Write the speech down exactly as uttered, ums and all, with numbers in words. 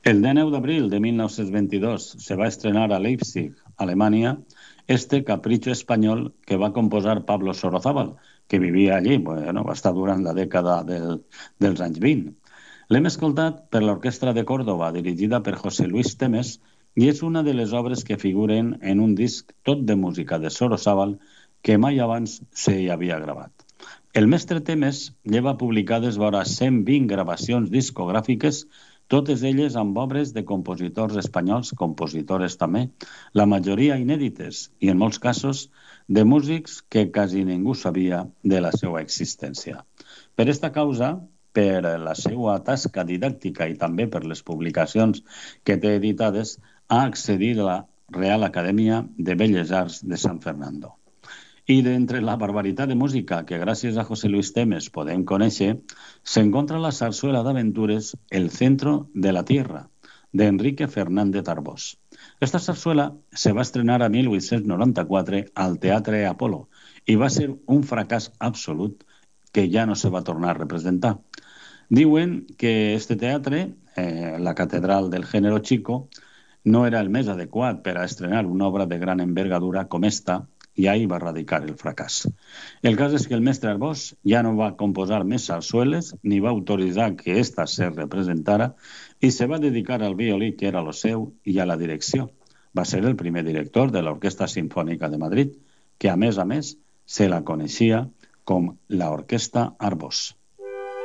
El dinou d'abril de mil nou-cents vint-i-dos se va estrenar a Leipzig, Alemanya, este Capricho espanyol que va composar Pablo Sorozábal, que vivia allí, bueno, va estar durant la dècada del, dels anys vint. L'hem escoltat per l'Orquestra de Còrdoba, dirigida per José Luis Temes, i és una de les obres que figuren en un disc tot de música de Sorozábal que mai abans se hi havia gravat. El mestre Temes lleva publicades vora cent vint gravacions discogràfiques, totes elles amb obres de compositors espanyols, compositores també, la majoria inèdites i, en molts casos, de músics que quasi ningú sabia de la seva existència. Per esta causa, per la seva tasca didàctica i també per les publicacions que té editades, ha accedit a la Real Acadèmia de Belles Arts de San Fernando. I d'entre la barbaritat de música que gràcies a José Luis Temes podem conèixer, s'encontra la zarzuela d'aventures El centro de la tierra, de Enrique Fernández Arbós. Esta zarzuela se va estrenar a mil vuit-cents noranta-quatre al Teatre Apolo i va ser un fracàs absolut que ja no se va tornar a representar. Diuen que este teatre, eh, la Catedral del Género Chico, no era el més adequat per a estrenar una obra de gran envergadura com esta, i ahí va radicar el fracàs. El cas és que el mestre Arbós ja no va composar més sarsueles ni va autoritzar que ésta se representara i se va dedicar al violí, que era lo seu, i a la direcció. Va ser el primer director de l'Orquestra Simfònica de Madrid, que a més a més se la coneixia com l'Orquestra Arbós.